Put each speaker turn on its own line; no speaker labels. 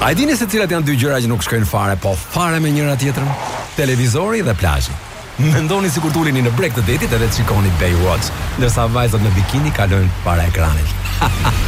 A e dini se cilat janë dy gjëra që nuk shkojnë fare, po fare me njëra tjetrën? Televizori dhe plazhi. Mendoni sikur tuleni në breg të detit edhe të shikoni Baywatch, ndërsa vajzat me bikini kalojnë para ekranit.